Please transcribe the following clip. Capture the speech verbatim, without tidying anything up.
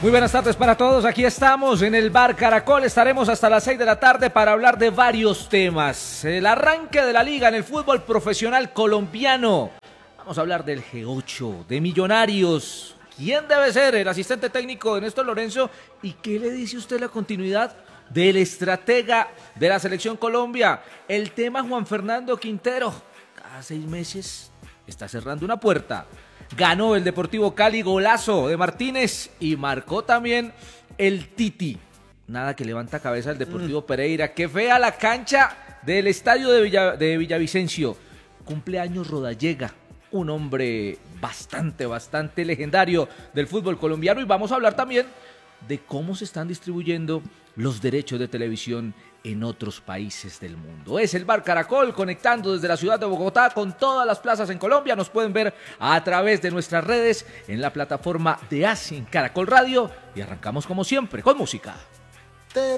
Muy buenas tardes para todos, aquí estamos en el Bar Caracol, estaremos hasta las seis de la tarde para hablar de varios temas. El arranque de la liga en el fútbol profesional colombiano. Vamos a hablar del G ocho, de Millonarios. ¿Quién debe ser el asistente técnico de Néstor Lorenzo? ¿Y qué le dice usted la continuidad del estratega de la Selección Colombia? El tema Juan Fernando Quintero. Cada seis meses está cerrando una puerta. Ganó el Deportivo Cali, golazo de Martínez, y marcó también el Titi. Nada que levanta cabeza el Deportivo mm. Pereira. Qué fea la cancha del estadio de, Villa, de Villavicencio. Cumpleaños Rodallega, un hombre bastante, bastante legendario del fútbol colombiano. Y vamos a hablar también de cómo se están distribuyendo los derechos de televisión en otros países del mundo. Es el Bar Caracol, conectando desde la ciudad de Bogotá con todas las plazas en Colombia. Nos pueden ver a través de nuestras redes en la plataforma de Asin Caracol Radio. Y arrancamos como siempre con música.